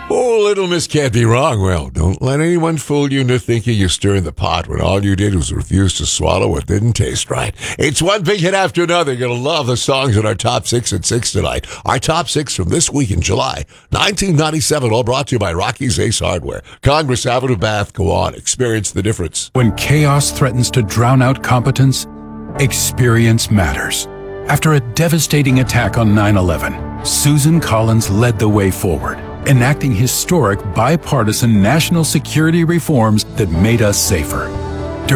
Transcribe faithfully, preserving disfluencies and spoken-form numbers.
Oh, Little Miss can't be wrong. Well, don't let anyone fool you into thinking you're stirring the pot when all you did was refuse to swallow what didn't taste right. It's one big hit after another. You're going to love the songs in our top six at six tonight. Our top six from this week in July, nineteen ninety-seven, all brought to you by Rocky's Ace Hardware. Congress Avenue, Bath. Go on. Experience the difference. When chaos threatens to drown out competence, experience matters. After a devastating attack on nine eleven, Susan Collins led the way forward, enacting historic bipartisan national security reforms that made us safer.